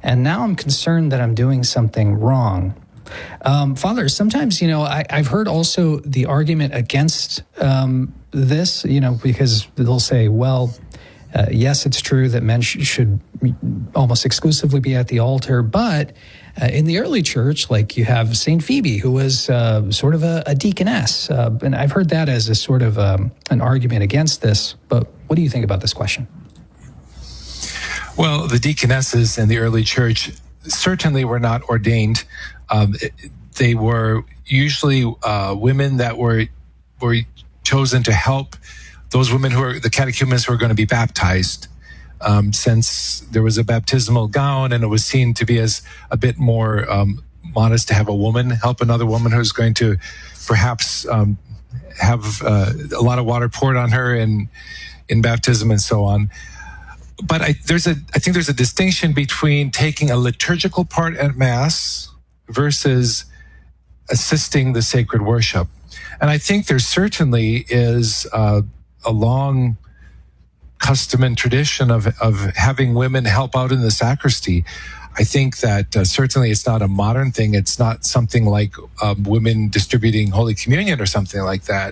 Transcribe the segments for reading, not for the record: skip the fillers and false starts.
and now I'm concerned that I'm doing something wrong. Father, sometimes, I've heard also the argument against this, because they'll say, well, yes, it's true that men should almost exclusively be at the altar, but in the early church, like you have St. Phoebe, who was sort of a deaconess, and I've heard that as a sort of an argument against this, but what do you think about this question? Well, the deaconesses in the early church certainly were not ordained. They were usually women that were chosen to help those women who are the catechumens who are going to be baptized, since there was a baptismal gown and it was seen to be as a bit more modest to have a woman help another woman who's going to perhaps have a lot of water poured on her in baptism and so on. But I think there's a distinction between taking a liturgical part at Mass versus assisting the sacred worship. And I think there certainly is a long custom and tradition of having women help out in the sacristy. I think that certainly it's not a modern thing. It's not something like women distributing Holy Communion or something like that.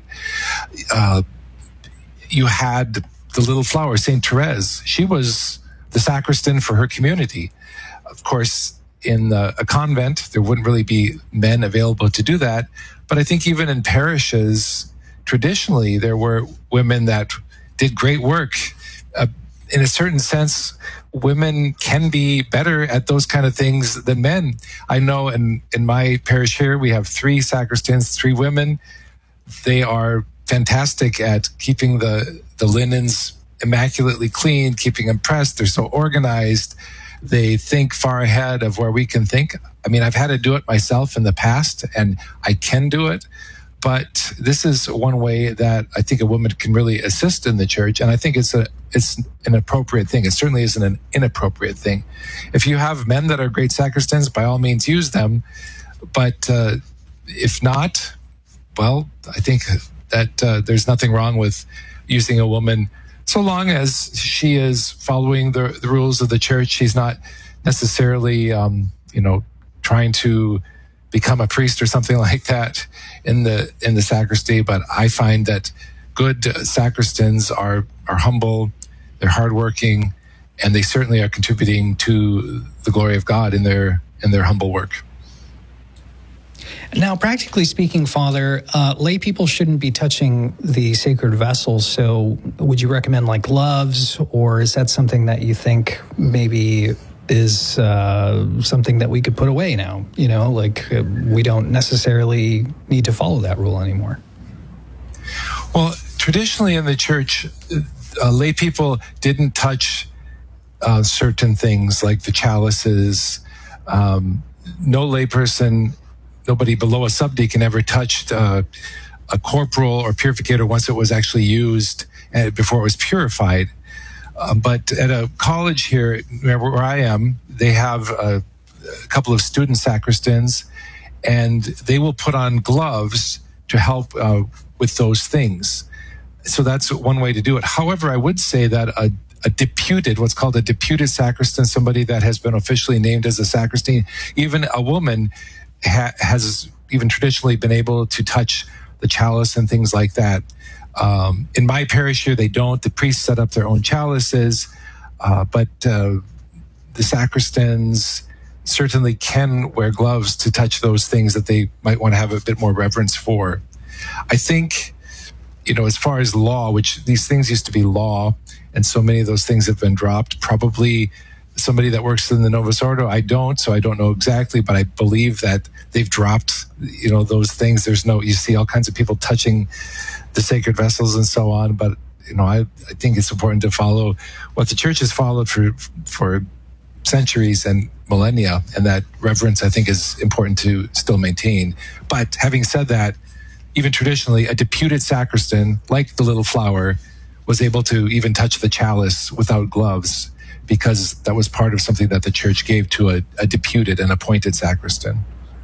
You had the little flower, Saint Therese. She was the sacristan for her community. Of course, in a convent, there wouldn't really be men available to do that. But I think even in parishes, traditionally, there were women that did great work. In a certain sense, women can be better at those kind of things than men. I know in my parish here, we have 3 sacristans, 3 women. They are fantastic at keeping the linens immaculately clean, keeping them pressed. They're so organized. They think far ahead of where we can think. I mean, I've had to do it myself in the past, and I can do it. But this is one way that I think a woman can really assist in the church, and I think it's an appropriate thing. It certainly isn't an inappropriate thing. If you have men that are great sacristans, by all means use them. But if not, well, I think that there's nothing wrong with using a woman, so long as she is following the rules of the church. She's not necessarily, trying to become a priest or something like that in the sacristy. But I find that good sacristans are humble, they're hardworking, and they certainly are contributing to the glory of God in their humble work. Now, practically speaking, Father, lay people shouldn't be touching the sacred vessels. So would you recommend like gloves, or is that something that you think maybe is something that we could put away now? We don't necessarily need to follow that rule anymore. Well, traditionally in the church, lay people didn't touch certain things like the chalices. No layperson, nobody below a subdeacon ever touched a corporal or purificator once it was actually used before it was purified. But at a college here, where I am, they have a couple of student sacristans, and they will put on gloves to help with those things. So that's one way to do it. However, I would say that a deputed, what's called a deputed sacristan, somebody that has been officially named as a sacristan, even a woman has even traditionally been able to touch the chalice and things like that. In my parish here, they don't. The priests set up their own chalices, but the sacristans certainly can wear gloves to touch those things that they might want to have a bit more reverence for. I think, as far as law, which these things used to be law, and so many of those things have been dropped, probably somebody that works in the Novus Ordo, so I don't know exactly, but I believe that they've dropped, those things. You see all kinds of people touching the sacred vessels and so on, but, I think it's important to follow what the church has followed for centuries and millennia, and that reverence, I think, is important to still maintain. But having said that, even traditionally, a deputed sacristan, like the little flower, was able to even touch the chalice without gloves, because that was part of something that the church gave to a deputed and appointed sacristan.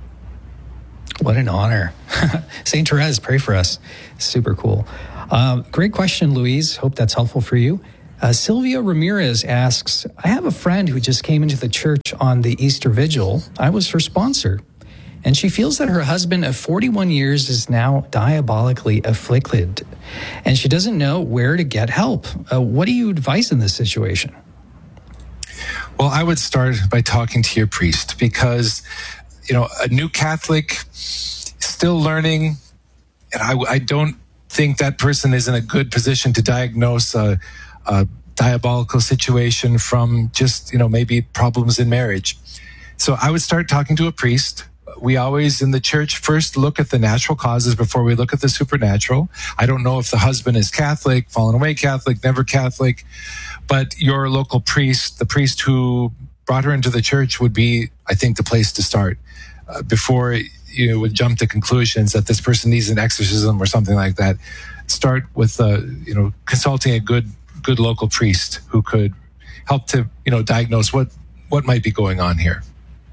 What an honor. St. Therese, pray for us. Super cool. Great question, Louise. Hope that's helpful for you. Sylvia Ramirez asks, I have a friend who just came into the church on the Easter Vigil. I was her sponsor, and she feels that her husband of 41 years is now diabolically afflicted, and she doesn't know where to get help. What do you advise in this situation? Well, I would start by talking to your priest because, a new Catholic still learning, and I don't think that person is in a good position to diagnose a diabolical situation from just, maybe problems in marriage. So I would start talking to a priest. We always in the church first look at the natural causes before we look at the supernatural. I don't know if the husband is Catholic, fallen away Catholic, never Catholic, but your local priest, the priest who brought her into the church would be, I think, the place to start before you would jump to conclusions that this person needs an exorcism or something like that. Start with, consulting a good local priest who could help to, diagnose what might be going on here.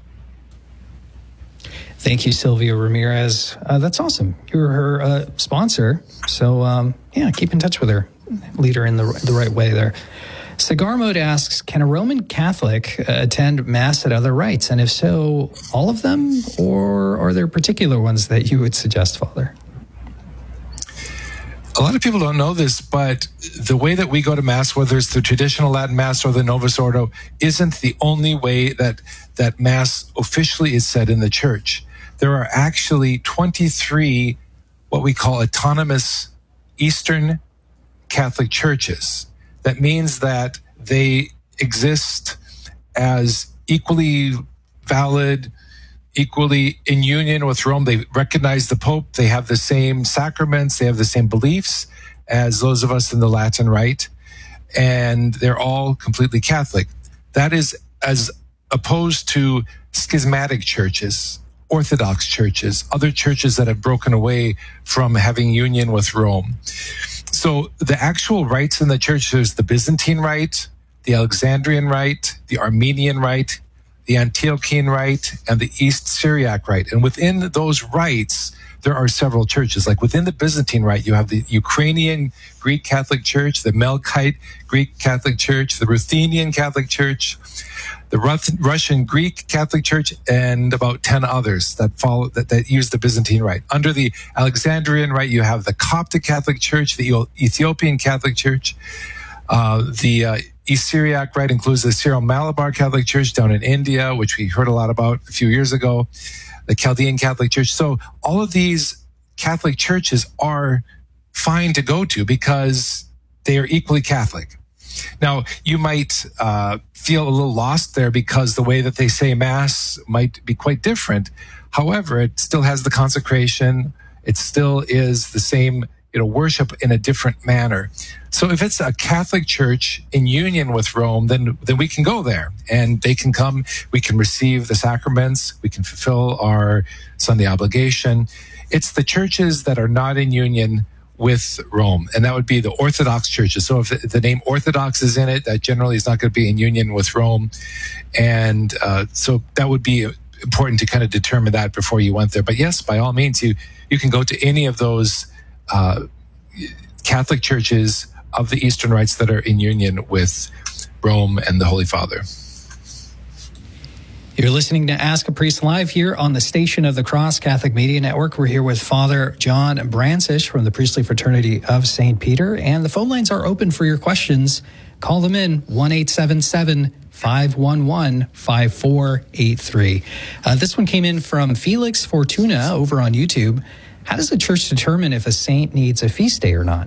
Thank you, Sylvia Ramirez. That's awesome. You're her sponsor. So, keep in touch with her. Lead her in the right way there. Cigar Mode asks, can a Roman Catholic attend Mass at other rites? And if so, all of them? Or are there particular ones that you would suggest, Father? A lot of people don't know this, but the way that we go to Mass, whether it's the traditional Latin Mass or the Novus Ordo, isn't the only way that Mass officially is said in the Church. There are actually 23 what we call autonomous Eastern Catholic churches. That means that they exist as equally valid, equally in union with Rome. They recognize the Pope. They have the same sacraments. They have the same beliefs as those of us in the Latin Rite. And they're all completely Catholic. That is as opposed to schismatic churches, Orthodox churches, other churches that have broken away from having union with Rome. So the actual rites in the church, there's the Byzantine Rite, the Alexandrian Rite, the Armenian Rite, the Antiochian Rite, and the East Syriac Rite. And within those rites, there are several churches. Like within the Byzantine Rite, you have the Ukrainian Greek Catholic Church, the Melkite Greek Catholic Church, the Ruthenian Catholic Church, the Russian Greek Catholic Church, and about 10 others that follow that use the Byzantine Rite. Under the Alexandrian Rite, you have the Coptic Catholic Church, the Ethiopian Catholic Church. The East Syriac Rite includes the Syro-Malabar Catholic Church down in India, which we heard a lot about a few years ago, the Chaldean Catholic Church. So all of these Catholic churches are fine to go to because they are equally Catholic. Now, you might feel a little lost there because the way that they say Mass might be quite different. However, it still has the consecration. It still is the same, worship in a different manner. So if it's a Catholic church in union with Rome, then we can go there and they can come. We can receive the sacraments. We can fulfill our Sunday obligation. It's the churches that are not in union with Rome, and that would be the Orthodox churches. So if the name Orthodox is in it, that generally is not going to be in union with Rome. And so that would be important to kind of determine that before you went there. But yes, by all means, you can go to any of those Catholic churches of the Eastern rites that are in union with Rome and the Holy Father. You're listening to Ask a Priest Live here on the Station of the Cross Catholic Media Network. We're here with Father John Brancisz from the Priestly Fraternity of St. Peter, and the phone lines are open for your questions. Call them in, 1-877-511-5483. This one came in from Felix Fortuna over on YouTube. How does the church determine if a saint needs a feast day or not?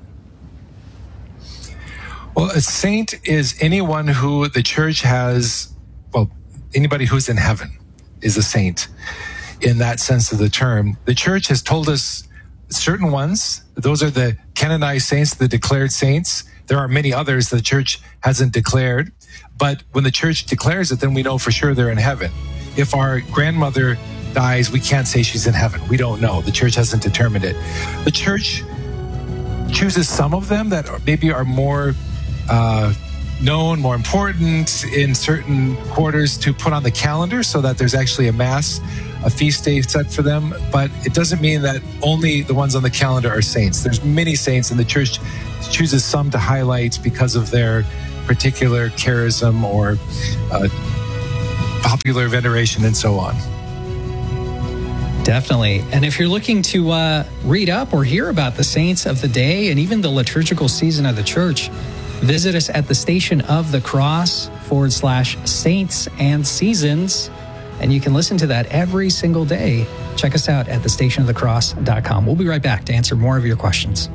Well, a saint is anyone who the church has, anybody who's in heaven is a saint in that sense of the term. The church has told us certain ones. Those are the canonized saints, the declared saints. There are many others the church hasn't declared. But when the church declares it, then we know for sure they're in heaven. If our grandmother dies, we can't say she's in heaven. We don't know. The church hasn't determined it. The church chooses some of them that maybe are more known, more important in certain quarters to put on the calendar so that there's actually a Mass, a feast day set for them. But it doesn't mean that only the ones on the calendar are saints. There's many saints, and the church chooses some to highlight because of their particular charism or popular veneration and so on. Definitely. And if you're looking to read up or hear about the saints of the day and even the liturgical season of the church, visit us at the Station of the Cross /Saints and Seasons. And you can listen to that every single day. Check us out at thestationofthecross.com. We'll be right back to answer more of your questions.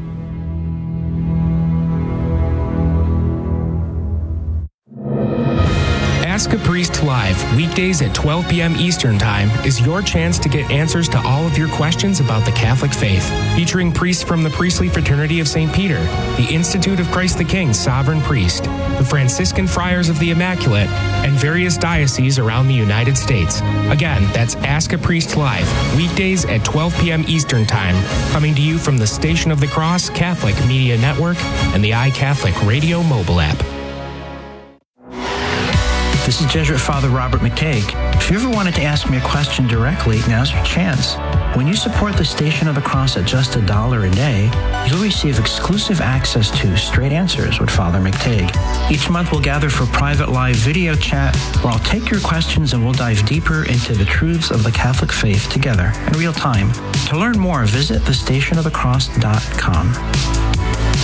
Ask a Priest Live, weekdays at 12 p.m. Eastern Time, is your chance to get answers to all of your questions about the Catholic faith. Featuring priests from the Priestly Fraternity of St. Peter, the Institute of Christ the King Sovereign Priest, the Franciscan Friars of the Immaculate, and various dioceses around the United States. Again, that's Ask a Priest Live, weekdays at 12 p.m. Eastern Time, coming to you from the Station of the Cross Catholic Media Network and the iCatholic Radio mobile app. This is Jesuit Father Robert McTague. If you ever wanted to ask me a question directly, now's your chance. When you support the Station of the Cross at just $1 a day, you'll receive exclusive access to Straight Answers with Father McTague. Each month we'll gather for private live video chat where I'll take your questions and we'll dive deeper into the truths of the Catholic faith together in real time. To learn more, visit thestationofthecross.com.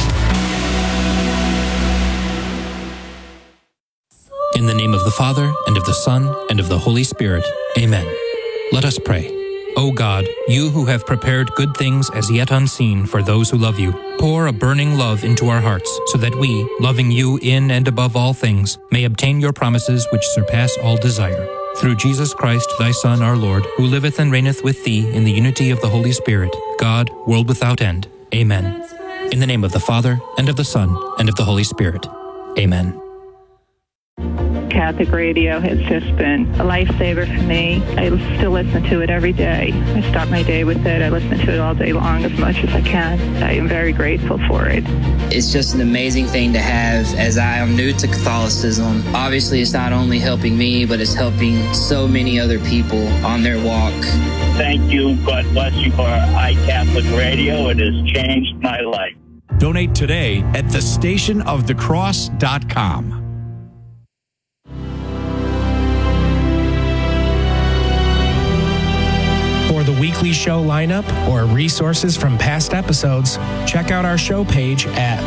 In the name of the Father, and of the Son, and of the Holy Spirit. Amen. Let us pray. O God, you who have prepared good things as yet unseen for those who love you, pour a burning love into our hearts, so that we, loving you in and above all things, may obtain your promises which surpass all desire. Through Jesus Christ, thy Son, our Lord, who liveth and reigneth with thee in the unity of the Holy Spirit, God, world without end. Amen. In the name of the Father, and of the Son, and of the Holy Spirit. Amen. Catholic radio has just been a lifesaver for me. I still listen to it every day. I start my day with it. I listen to it all day long as much as I can. I am very grateful for it. It's just an amazing thing to have as I am new to Catholicism. Obviously, it's not only helping me, but it's helping so many other people on their walk. Thank you. God bless you for iCatholic Radio. It has changed my life. Donate today at thestationofthecross.com. For the weekly show lineup or resources from past episodes, check out our show page at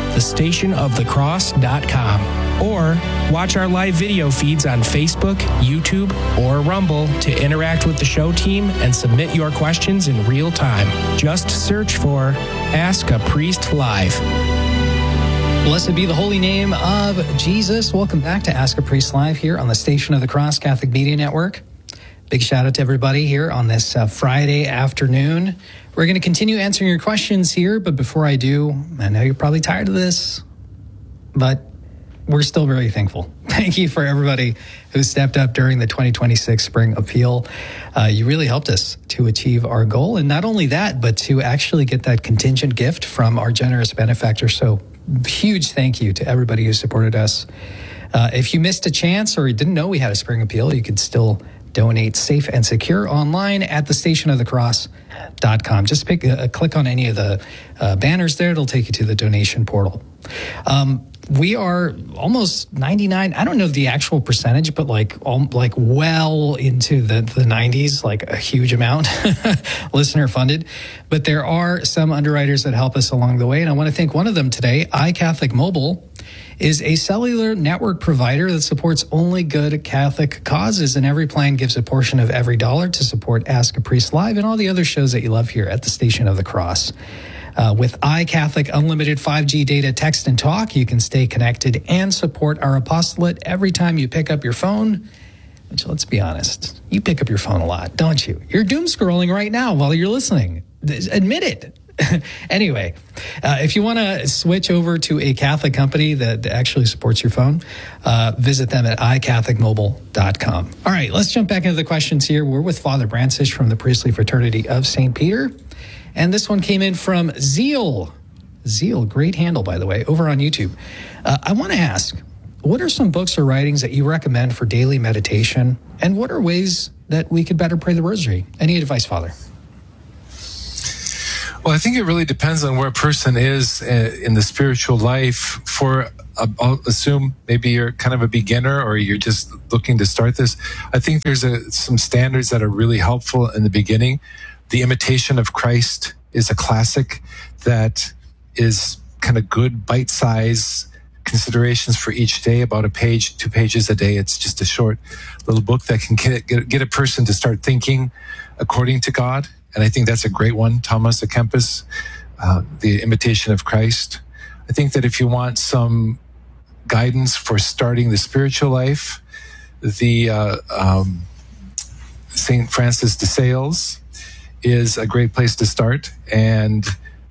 thestationofthecross.com or watch our live video feeds on Facebook, YouTube, or Rumble to interact with the show team and submit your questions in real time. Just search for Ask a Priest Live. Blessed be the holy name of Jesus. Welcome back to Ask a Priest Live here on the Station of the Cross Catholic Media Network. Big shout out to everybody here on this Friday afternoon. We're going to continue answering your questions here, but before I do, I know you're probably tired of this, but we're still very thankful. Thank you for everybody who stepped up during the 2026 Spring Appeal. You really helped us to achieve our goal, and not only that, but to actually get that contingent gift from our generous benefactor. So huge thank you to everybody who supported us. If you missed a chance or you didn't know we had a Spring Appeal, you could still donate safe and secure online at thestationofthecross.com. Just click on any of the banners there. It'll take you to the donation portal. We are almost 99. I don't know the actual percentage, but like well into the 90s, like a huge amount listener funded. But there are some underwriters that help us along the way. And I want to thank one of them today. iCatholic Mobile is a cellular network provider that supports only good Catholic causes, and every plan gives a portion of every dollar to support Ask a Priest Live and all the other shows that you love here at the Station of the Cross. With iCatholic Unlimited 5G data, text, and talk, you can stay connected and support our apostolate every time you pick up your phone. Which, let's be honest, you pick up your phone a lot, don't you? You're doom scrolling right now while you're listening. Admit it. Anyway, if you want to switch over to a Catholic company that actually supports your phone, visit them at iCatholicMobile.com. All right, let's jump back into the questions here. We're with Father Brancisz from the Priestly Fraternity of St. Peter. And this one came in from Zeal. Zeal, great handle, by the way, over on YouTube. I want to ask, what are some books or writings that you recommend for daily meditation? And what are ways that we could better pray the rosary? Any advice, Father? Well, I think it really depends on where a person is in the spiritual life. I'll assume maybe you're kind of a beginner or you're just looking to start this. I think there's some standards that are really helpful in the beginning. The Imitation of Christ is a classic that is kind of good bite-size considerations for each day, about a page, 2 pages a day. It's just a short little book that can get a person to start thinking according to God. And I think that's a great one, Thomas à Kempis, The Imitation of Christ. I think that if you want some guidance for starting the spiritual life, the St. Francis de Sales is a great place to start. And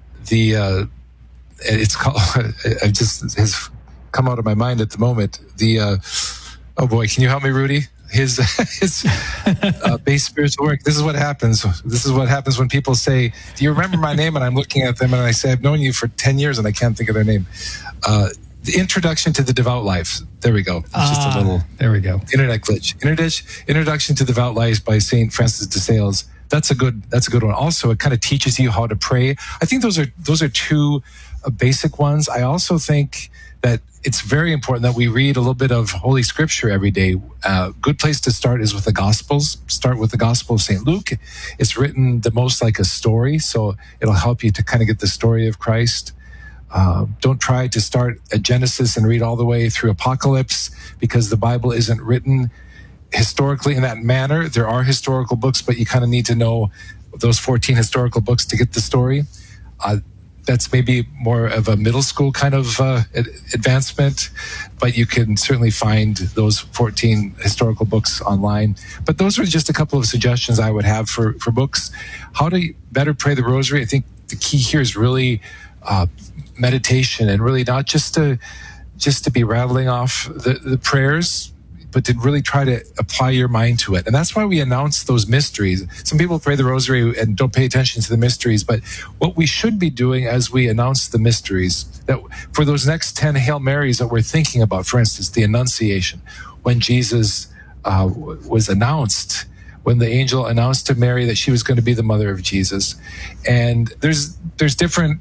it's called, has come out of my mind at the moment. Oh boy, can you help me, Rudy? His base spiritual work. This is what happens. This is what happens when people say, "Do you remember my name?" And I'm looking at them and I say, "I've known you for 10 years," and I can't think of their name. The Introduction to the Devout Life. There we go. It's just a little. There we go. Internet glitch. Introduction to the Devout Life by St. Francis de Sales. That's a good one. Also, it kind of teaches you how to pray. I think those are two basic ones. I also think that it's very important that we read a little bit of Holy Scripture every day. Good place to start is with the Gospels. Start with the Gospel of St. Luke. It's written the most like a story, so it'll help you to kind of get the story of Christ. Don't try to start at Genesis and read all the way through Apocalypse, because the Bible isn't written historically in that manner. There are historical books, but you kind of need to know those 14 historical books to get the story. That's maybe more of a middle school kind of advancement, but you can certainly find those 14 historical books online. But those are just a couple of suggestions I would have for books. How to better pray the rosary? I think the key here is really meditation, and really not just to be rattling off the prayers, but to really try to apply your mind to it. And that's why we announce those mysteries. Some people pray the rosary and don't pay attention to the mysteries, but what we should be doing as we announce the mysteries, that for those next 10 Hail Marys that we're thinking about, for instance, the Annunciation, when Jesus was announced, when the angel announced to Mary that she was going to be the mother of Jesus. And there's different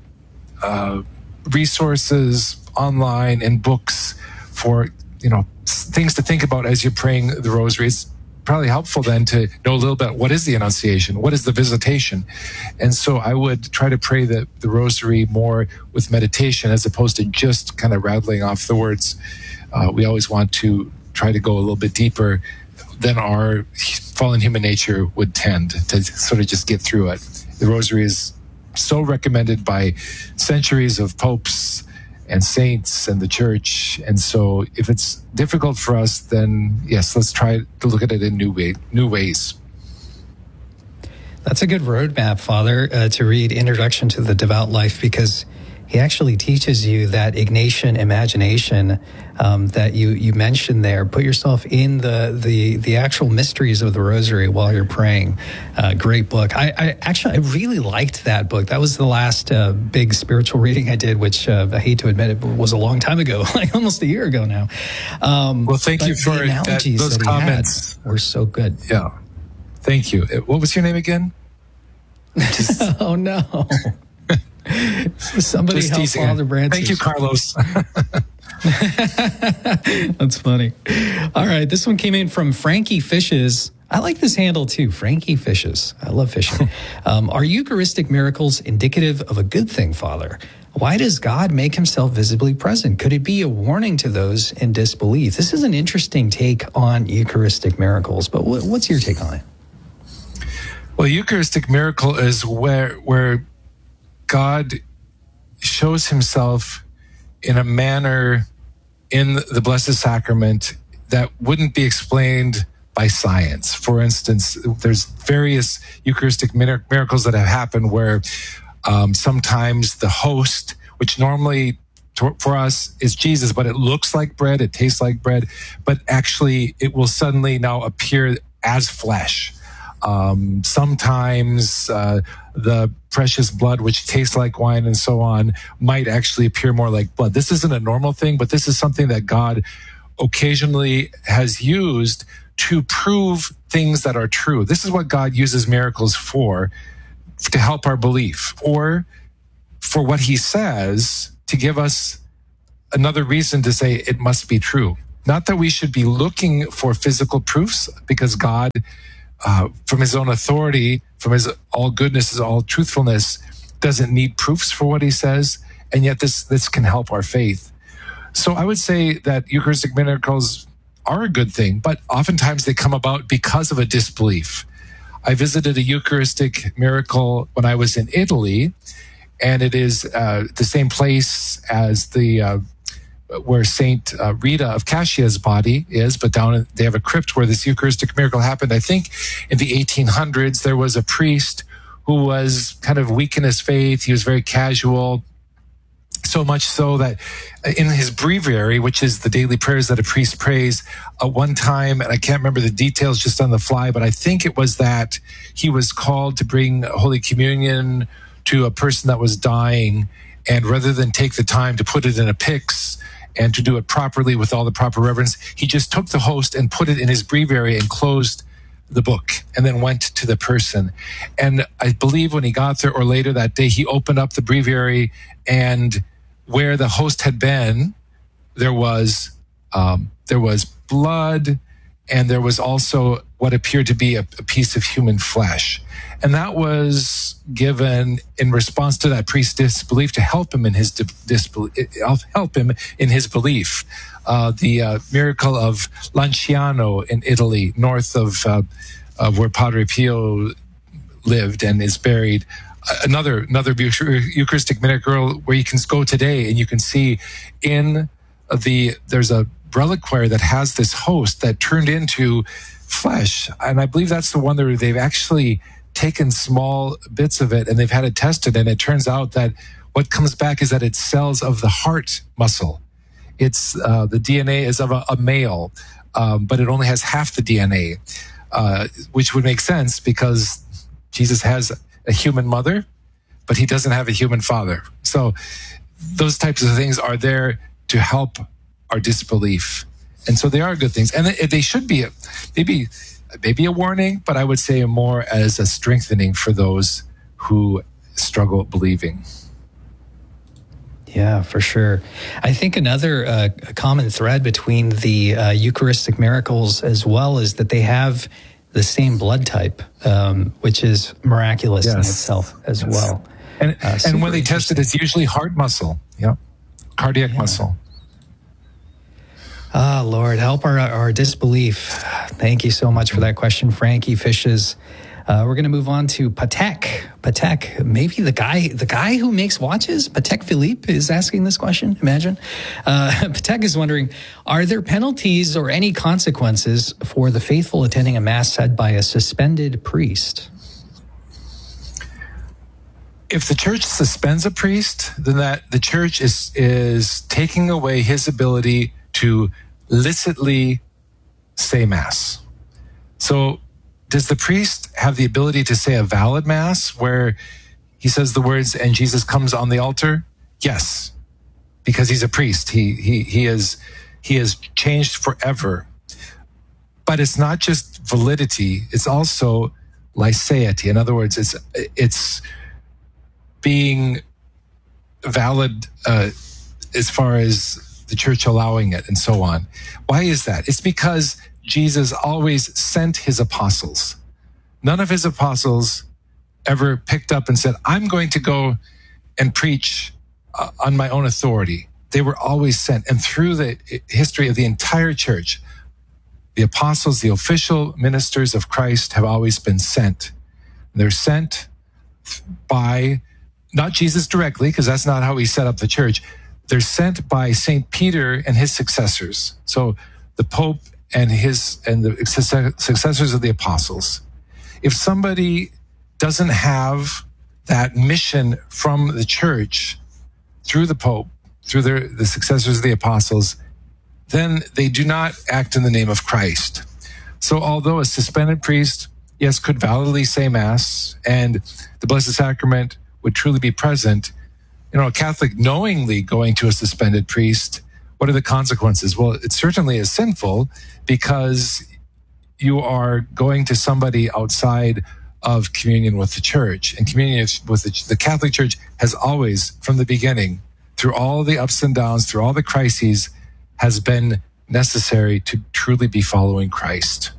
resources online and books for, things to think about as you're praying the rosary. It's probably helpful then to know a little bit, what is the Annunciation? What is the Visitation? And so I would try to pray the rosary more with meditation as opposed to just kind of rattling off the words. We always want to try to go a little bit deeper than our fallen human nature would tend to sort of just get through it. The rosary is so recommended by centuries of popes and saints and the church. And so if it's difficult for us, then yes, let's try to look at it in new ways. That's a good roadmap, Father, to read Introduction to the Devout Life, because he actually teaches you that Ignatian imagination that you mentioned there. Put yourself in the actual mysteries of the Rosary while you're praying. Great book. I really liked that book. That was the last big spiritual reading I did, which I hate to admit it was a long time ago, like almost a year ago now. Well, thank you for those comments. Were so good. Yeah, thank you. What was your name again? Oh no. Somebody help Father Brancis. Thank you, Carlos. That's funny. All right, this one came in from Frankie Fishes. I like this handle too, Frankie Fishes. I love fishing. Are Eucharistic miracles indicative of a good thing, Father? Why does God make himself visibly present? Could it be a warning to those in disbelief? This is an interesting take on Eucharistic miracles, but what's your take on it? Well, Eucharistic miracle is where God shows himself in a manner in the Blessed Sacrament that wouldn't be explained by science. For instance, there's various Eucharistic miracles that have happened where sometimes the host, which normally for us is Jesus, but it looks like bread, it tastes like bread, but actually it will suddenly now appear as flesh. Sometimes the precious blood, which tastes like wine and so on, might actually appear more like blood. This isn't a normal thing, but this is something that God occasionally has used to prove things that are true. This is what God uses miracles for to help our belief, or for what he says to give us another reason to say it must be true. Not that we should be looking for physical proofs, because God, from his own authority, from his all goodness, his all truthfulness, doesn't need proofs for what he says. And yet this can help our faith. So I would say that Eucharistic miracles are a good thing, but oftentimes they come about because of a disbelief. I visited a Eucharistic miracle when I was in Italy, and it is the same place as the where Saint Rita of Cassia's body is, but they have a crypt where this Eucharistic miracle happened. I think in the 1800s, there was a priest who was kind of weak in his faith. He was very casual, so much so that in his breviary, which is the daily prayers that a priest prays, one time, and I can't remember the details just on the fly, but I think it was that he was called to bring Holy Communion to a person that was dying, and rather than take the time to put it in a pyx and to do it properly with all the proper reverence, he just took the host and put it in his breviary and closed the book, and then went to the person. And I believe when he got there, or later that day, he opened up the breviary, and where the host had been, there was blood, and there was also what appeared to be a piece of human flesh. And that was given in response to that priest's disbelief, to help him in his disbelief, help him in his belief. The miracle of Lanciano in Italy, north of where Padre Pio lived and is buried. Another Eucharistic miracle where you can go today and you can see there's a reliquary that has this host that turned into flesh. And I believe that's the one where they've actually taken small bits of it and they've had it tested. And it turns out that what comes back is that it's cells of the heart muscle. It's the DNA is of a male, but it only has half the DNA, which would make sense because Jesus has a human mother, but he doesn't have a human father. So those types of things are there to help our disbelief. And so they are good things. And they should be maybe a warning, but I would say more as a strengthening for those who struggle believing. Yeah, for sure. I think another common thread between the Eucharistic miracles as well is that they have the same blood type, which is miraculous in itself as well. And when they test it, it's usually heart muscle, cardiac muscle. Ah, Lord, help our disbelief. Thank you so much for that question, Frankie Fishes. We're going to move on to Patek. Patek, maybe the guy who makes watches, Patek Philippe, is asking this question, imagine. Patek is wondering, are there penalties or any consequences for the faithful attending a mass said by a suspended priest? If the church suspends a priest, then that the church is taking away his ability to licitly say mass. So does the priest have the ability to say a valid mass where he says the words and Jesus comes on the altar? Yes, because he's a priest. He is changed forever. But it's not just validity; it's also liceity. In other words, it's being valid as far as the church allowing it and so on. Why is that? It's because Jesus always sent his apostles. None of his apostles ever picked up and said, I'm going to go and preach on my own authority. They were always sent. And through the history of the entire church, the apostles, the official ministers of Christ, have always been sent. They're sent by, not Jesus directly, because that's not how he set up the church. They're sent by St. Peter and his successors. So the Pope and the successors of the apostles. If somebody doesn't have that mission from the church through the Pope, through the successors of the apostles, then they do not act in the name of Christ. So although a suspended priest, yes, could validly say Mass and the Blessed Sacrament would truly be present, a Catholic knowingly going to a suspended priest, what are the consequences? Well, it certainly is sinful because you are going to somebody outside of communion with the church. And communion with the Catholic Church has always, from the beginning, through all the ups and downs, through all the crises, has been necessary to truly be following Christ.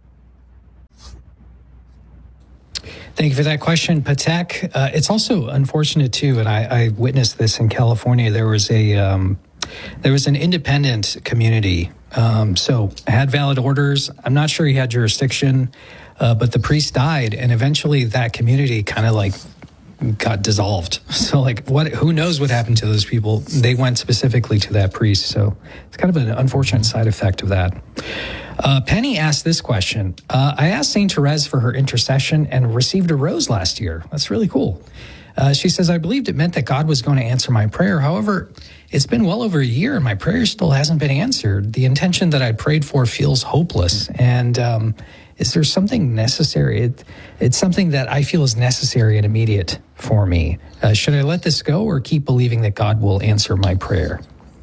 Thank you for that question, Patek. It's also unfortunate too, and I witnessed this in California. There was an independent community, so had valid orders. I'm not sure he had jurisdiction, but the priest died, and eventually that community kind of like got dissolved. So like, who knows what happened to those people? They went specifically to that priest. So it's kind of an unfortunate side effect of that. Penny asked this question. I asked St. Therese for her intercession and received a rose last year. That's really cool. She says, I believed it meant that God was going to answer my prayer. However, it's been well over a year and my prayer still hasn't been answered. The intention that I prayed for feels hopeless. And is there something necessary? It's something that I feel is necessary and immediate for me. Should I let this go or keep believing that God will answer my prayer?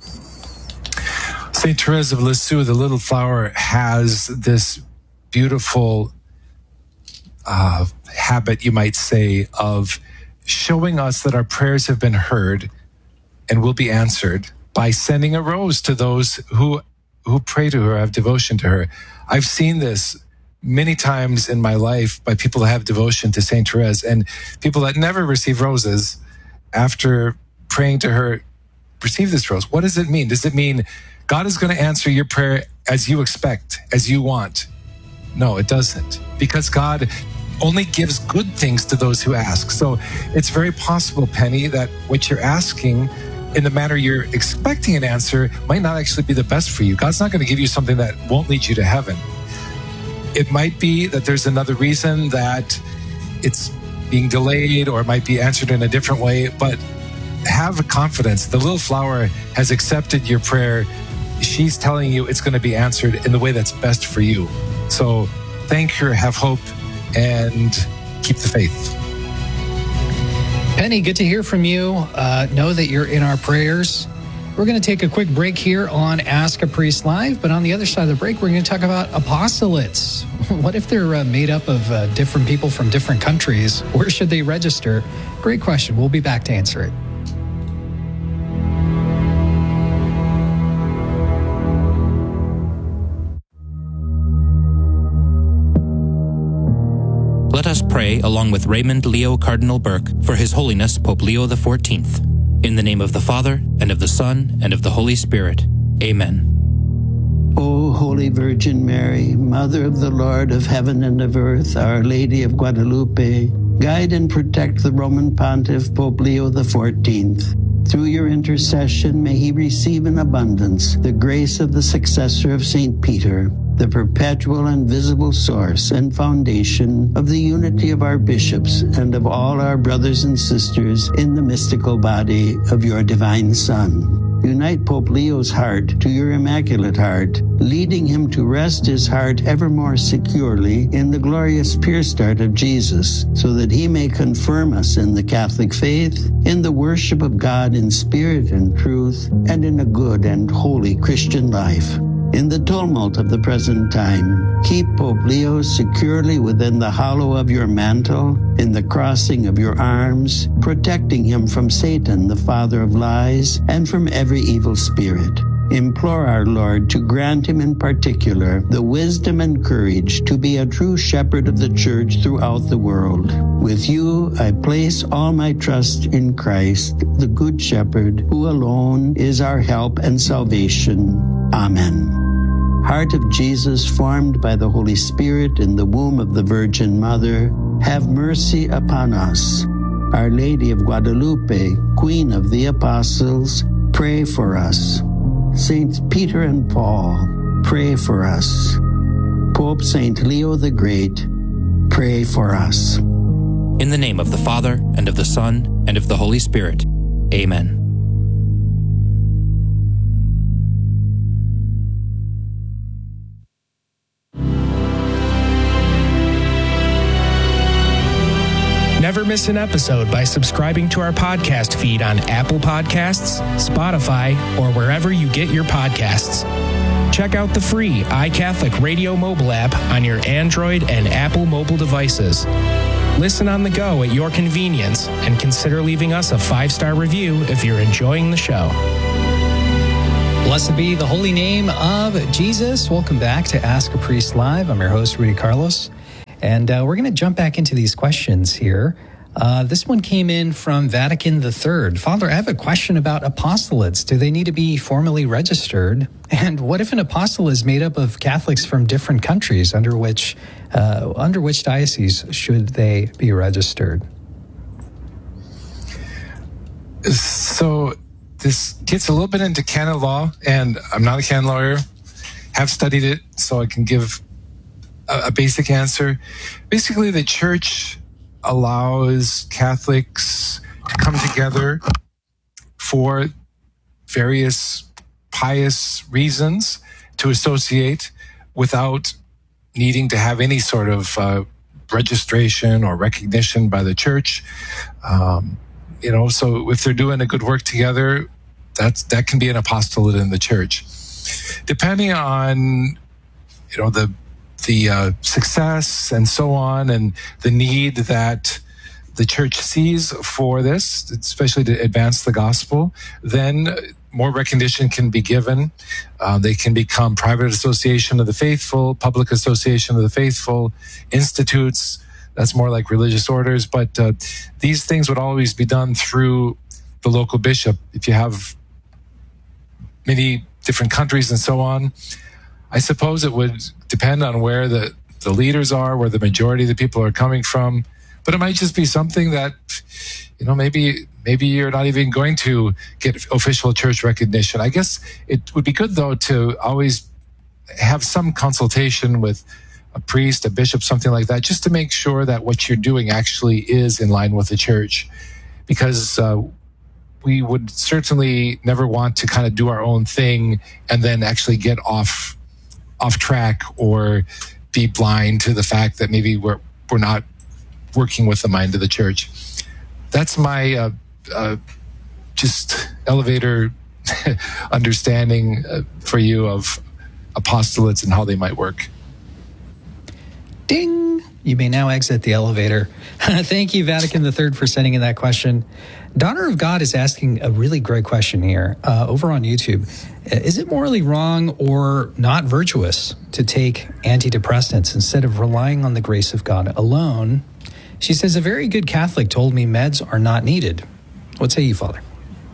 St. Therese of Lisieux, the little flower, has this beautiful habit, you might say, of showing us that our prayers have been heard and will be answered by sending a rose to those who pray to her, have devotion to her. I've seen this many times in my life by people who have devotion to St. Therese, and people that never receive roses, after praying to her, receive this rose. What does it mean? Does it mean God is going to answer your prayer as you expect, as you want? No, it doesn't, because God only gives good things to those who ask. So it's very possible, Penny, that what you're asking in the manner you're expecting an answer might not actually be the best for you. God's not going to give you something that won't lead you to heaven. It might be that there's another reason that it's being delayed, or it might be answered in a different way, but have confidence. The little flower has accepted your prayer. She's telling you it's going to be answered in the way that's best for you. So thank her, have hope, and keep the faith. Penny, good to hear from you. Know that you're in our prayers. We're going to take a quick break here on Ask a Priest Live, but on the other side of the break, we're going to talk about apostolates. What if they're made up of different people from different countries? Where should they register? Great question. We'll be back to answer it. Let us pray along with Raymond Leo Cardinal Burke for His Holiness Pope Leo XIV. In the name of the Father, and of the Son, and of the Holy Spirit. Amen. O Holy Virgin Mary, Mother of the Lord of heaven and of earth, Our Lady of Guadalupe, guide and protect the Roman Pontiff Pope Leo XIV. Through your intercession, may he receive in abundance the grace of the successor of St. Peter, the perpetual and visible source and foundation of the unity of our bishops and of all our brothers and sisters in the mystical body of your divine Son. Unite Pope Leo's heart to your Immaculate Heart, leading him to rest his heart ever more securely in the glorious pierced heart of Jesus, so that he may confirm us in the Catholic faith, in the worship of God in spirit and truth, and in a good and holy Christian life. In the tumult of the present time, keep Pope Leo securely within the hollow of your mantle, in the crossing of your arms, protecting him from Satan, the father of lies, and from every evil spirit. Implore our Lord to grant him in particular the wisdom and courage to be a true shepherd of the Church throughout the world. With you, I place all my trust in Christ, the Good Shepherd, who alone is our help and salvation. Amen. Heart of Jesus, formed by the Holy Spirit in the womb of the Virgin Mother, have mercy upon us. Our Lady of Guadalupe, Queen of the Apostles, pray for us. Saints Peter and Paul, pray for us. Pope Saint Leo the Great, pray for us. In the name of the Father, and of the Son, and of the Holy Spirit. Amen. Never miss an episode by subscribing to our podcast feed on Apple Podcasts, Spotify, or wherever you get your podcasts. Check out the free iCatholic Radio mobile app on your Android and Apple mobile devices. Listen on the go at your convenience and consider leaving us a 5-star review if you're enjoying the show. Blessed be the holy name of Jesus. Welcome back to Ask a Priest Live. I'm your host, Rudy Carlos. And we're going to jump back into these questions here. This one came in from Vatican III. Father, I have a question about apostolates. Do they need to be formally registered? And what if an apostolate is made up of Catholics from different countries? Under which diocese should they be registered? So this gets a little bit into canon law, and I'm not a canon lawyer, have studied it, so I can give a basic answer. Basically, the Church allows Catholics to come together for various pious reasons to associate without needing to have any sort of registration or recognition by the Church. So if they're doing a good work together, that can be an apostolate in the Church. Depending on, the success and so on, and the need that the Church sees for this, especially to advance the gospel, then more recognition can be given. They can become private association of the faithful, public association of the faithful, institutes. That's more like religious orders. But these things would always be done through the local bishop. If you have many different countries and so on, I suppose it would depend on where the leaders are, where the majority of the people are coming from. But it might just be something that, maybe you're not even going to get official church recognition. I guess it would be good, though, to always have some consultation with a priest, a bishop, something like that, just to make sure that what you're doing actually is in line with the Church. Because we would certainly never want to kind of do our own thing and then actually get off track or be blind to the fact that maybe we're not working with the mind of the Church. That's my just elevator understanding for you of apostolates and how they might work. Ding! You may now exit the elevator. Thank you, Vatican III, for sending in that question. Daughter of God is asking a really great question here over on YouTube. Is it morally wrong or not virtuous to take antidepressants instead of relying on the grace of God alone? She says, a very good Catholic told me meds are not needed. What say you, Father?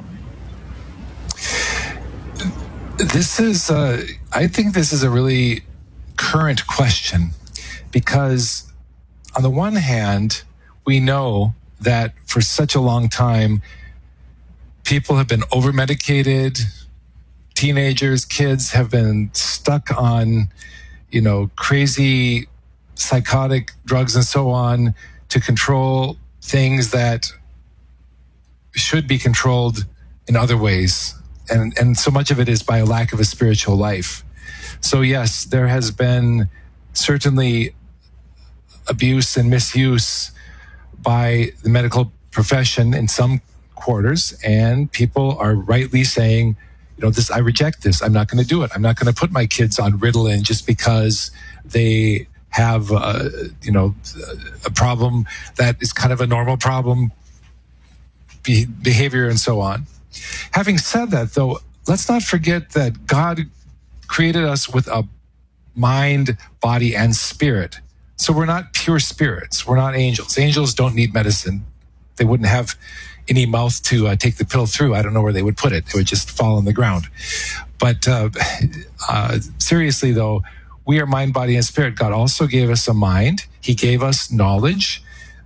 I think this is a really current question, because on the one hand, we know that for such a long time, people have been over-medicated, teenagers, kids have been stuck on, crazy psychotic drugs and so on to control things that should be controlled in other ways. And so much of it is by a lack of a spiritual life. So yes, there has been certainly abuse and misuse by the medical profession in some quarters, and people are rightly saying, I reject this. I'm not going to do it. I'm not going to put my kids on Ritalin just because they have, a problem that is kind of a normal problem, behavior and so on. Having said that, though, let's not forget that God created us with a mind, body, and spirit. So we're not pure spirits. We're not angels. Angels don't need medicine. They wouldn't have any mouth to take the pill through. I don't know where they would put it. It would just fall on the ground. But seriously, though, we are mind, body, and spirit. God also gave us a mind. He gave us knowledge.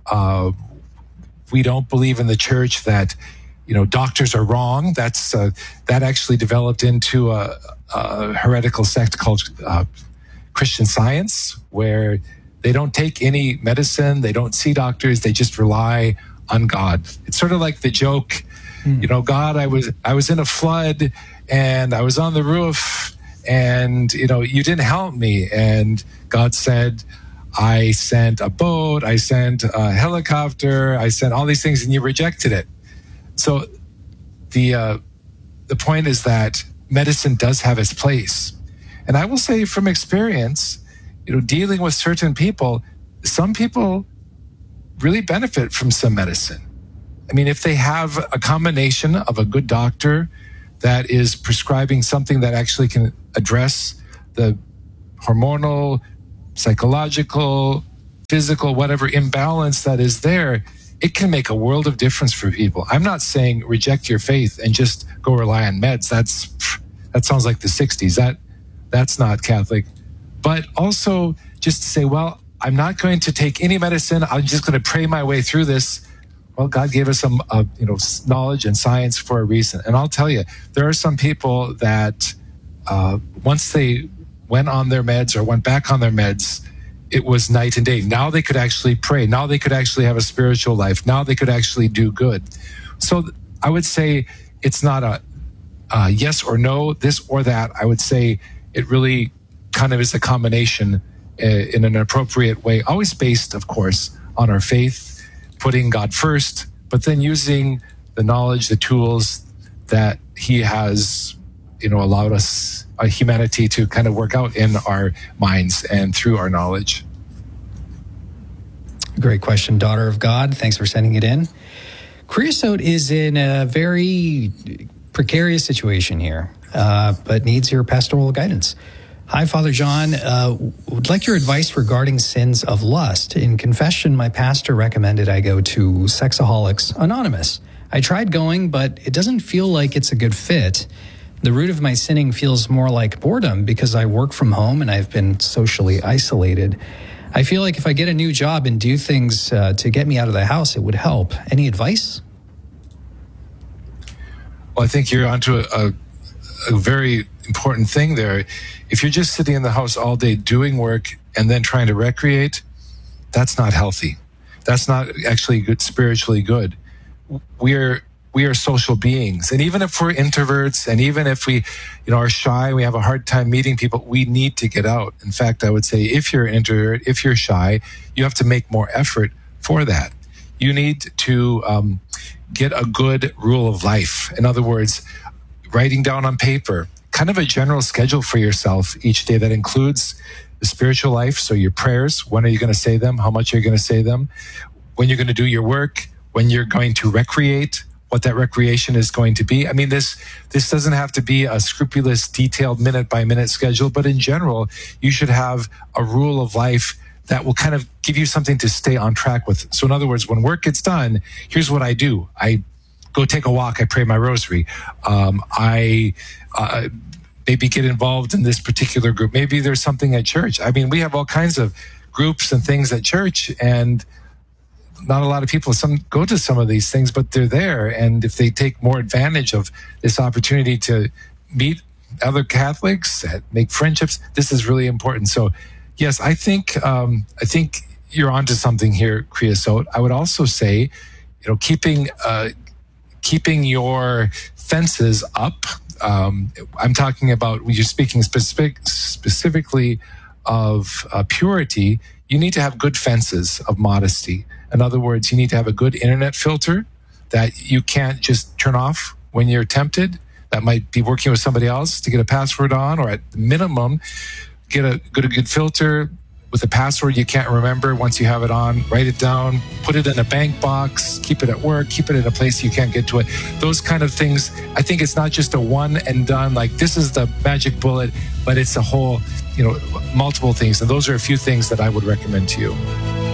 We don't believe in the Church that, doctors are wrong. That actually developed into a heretical sect called Christian Science, where they don't take any medicine, they don't see doctors, they just rely on God. It's sort of like the joke, God, I was in a flood and I was on the roof and, you didn't help me. And God said, I sent a boat, I sent a helicopter, I sent all these things and you rejected it. So the point is that medicine does have its place. And I will say from experience, dealing with certain people, some people really benefit from some medicine. I mean, if they have a combination of a good doctor that is prescribing something that actually can address the hormonal, psychological, physical, whatever imbalance that is there, it can make a world of difference for people. I'm not saying reject your faith and just go rely on meds. That sounds like the 60s. That's not Catholic. But also just to say, well, I'm not going to take any medicine. I'm just going to pray my way through this. Well, God gave us some, knowledge and science for a reason. And I'll tell you, there are some people that once they went on their meds or went back on their meds, it was night and day. Now they could actually pray. Now they could actually have a spiritual life. Now they could actually do good. So I would say it's not a yes or no, this or that. I would say it really kind of is a combination in an appropriate way, always based, of course, on our faith, putting God first, but then using the knowledge, the tools that He has, allowed us, humanity, to kind of work out in our minds and through our knowledge. Great question, Daughter of God. Thanks for sending it in. Creosote is in a very precarious situation here, but needs your pastoral guidance. Hi, Father John. Would like your advice regarding sins of lust. In confession, my pastor recommended I go to Sexaholics Anonymous. I tried going, but it doesn't feel like it's a good fit. The root of my sinning feels more like boredom because I work from home and I've been socially isolated. I feel like if I get a new job and do things to get me out of the house, it would help. Any advice? Well, I think you're onto a very important thing there. If you're just sitting in the house all day doing work and then trying to recreate, that's not healthy. That's not actually good, spiritually good. We are social beings. And even if we're introverts and even if we, are shy, we have a hard time meeting people, we need to get out. In fact, I would say if you're an introvert, if you're shy, you have to make more effort for that. You need to get a good rule of life. In other words, writing down on paper, kind of a general schedule for yourself each day that includes the spiritual life. So your prayers, when are you going to say them? How much are you going to say them? When you're going to do your work, when you're going to recreate, what that recreation is going to be. I mean, this doesn't have to be a scrupulous, detailed minute-by-minute schedule, but in general, you should have a rule of life that will kind of give you something to stay on track with. So in other words, when work gets done, here's what I do. I go take a walk. I pray my rosary. I maybe get involved in this particular group. Maybe there's something at church. I mean, we have all kinds of groups and things at church, and not a lot of people go to some of these things, but they're there. And if they take more advantage of this opportunity to meet other Catholics, make friendships, this is really important. So, yes, I think you're onto something here, Creosote. I would also say, keeping your fences up. I'm talking about, you're speaking specifically of purity. You need to have good fences of modesty. In other words, you need to have a good internet filter that you can't just turn off when you're tempted. That might be working with somebody else to get a password on, or at minimum, get a good filter with a password you can't remember. Once you have it on, write it down, put it in a bank box, keep it at work, keep it in a place you can't get to it. Those kind of things. I think it's not just a one and done, like this is the magic bullet, but it's a whole, multiple things. And those are a few things that I would recommend to you.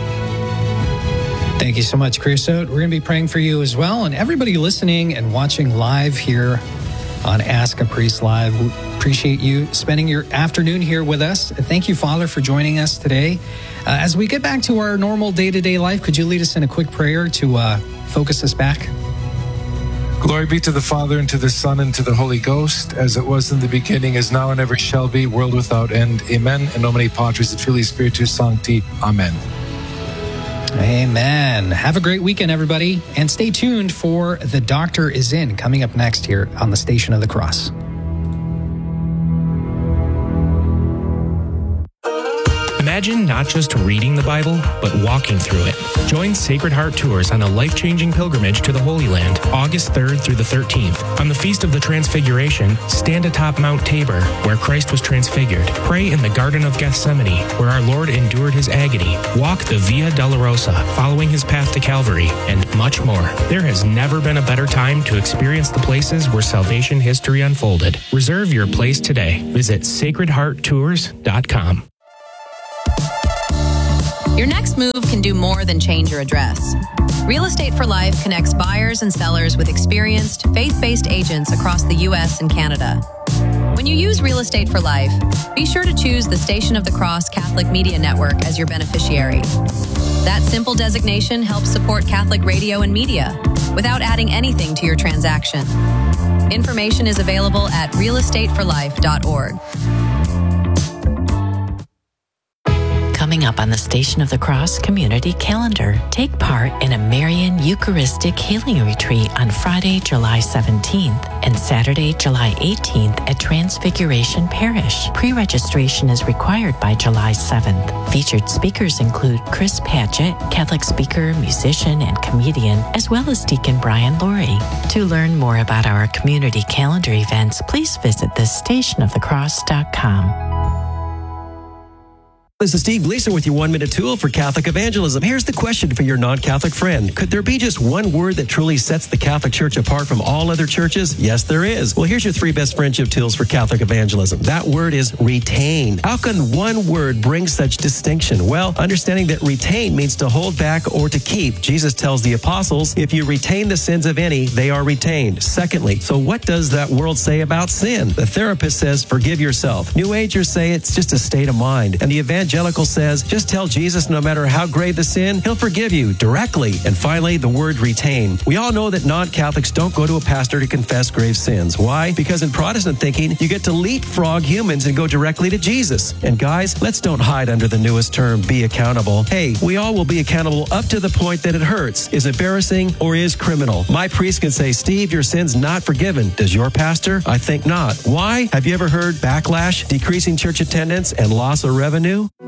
Thank you so much, Creosote. We're going to be praying for you as well. And everybody listening and watching live here on Ask a Priest Live, we appreciate you spending your afternoon here with us. Thank you, Father, for joining us today. As we get back to our normal day-to-day life, could you lead us in a quick prayer to focus us back? Glory be to the Father, and to the Son, and to the Holy Ghost, as it was in the beginning, is now, and ever shall be, world without end. Amen. In nomine Patris et Filii Spiritus Sancti. Amen. Amen. Have a great weekend, everybody. And stay tuned for The Doctor is In, coming up next here on the Station of the Cross. Imagine not just reading the Bible, but walking through it. Join Sacred Heart Tours on a life-changing pilgrimage to the Holy Land, August 3rd through the 13th. On the Feast of the Transfiguration, stand atop Mount Tabor, where Christ was transfigured. Pray in the Garden of Gethsemane, where our Lord endured his agony. Walk the Via Dolorosa, following his path to Calvary, and much more. There has never been a better time to experience the places where salvation history unfolded. Reserve your place today. Visit sacredhearttours.com. Your next move can do more than change your address. Real Estate for Life connects buyers and sellers with experienced, faith-based agents across the U.S. and Canada. When you use Real Estate for Life, be sure to choose the Station of the Cross Catholic Media Network as your beneficiary. That simple designation helps support Catholic radio and media without adding anything to your transaction. Information is available at realestateforlife.org. Coming up on the Station of the Cross Community Calendar, take part in a Marian Eucharistic Healing Retreat on Friday, July 17th and Saturday, July 18th at Transfiguration Parish. Pre-registration is required by July 7th. Featured speakers include Chris Patchett, Catholic speaker, musician, and comedian, as well as Deacon Brian Laurie. To learn more about our community calendar events, please visit thestationofthecross.com. This is Steve Gleason with your 1-minute tool for Catholic evangelism. Here's the question for your non-Catholic friend. Could there be just one word that truly sets the Catholic Church apart from all other churches? Yes, there is. Well, here's your 3 best friendship tools for Catholic evangelism. That word is retain. How can one word bring such distinction? Well, understanding that retain means to hold back or to keep. Jesus tells the apostles, if you retain the sins of any, they are retained. Secondly, so what does that world say about sin? The therapist says, forgive yourself. New Agers say it's just a state of mind. And the evangelical says, just tell Jesus no matter how grave the sin, he'll forgive you directly. And finally, the word retain. We all know that non-Catholics don't go to a pastor to confess grave sins. Why? Because in Protestant thinking, you get to leapfrog humans and go directly to Jesus. And guys, let's don't hide under the newest term, be accountable. Hey, we all will be accountable up to the point that it hurts, is embarrassing, or is criminal. My priest can say, Steve, your sin's not forgiven. Does your pastor? I think not. Why? Have you ever heard backlash, decreasing church attendance, and loss of revenue?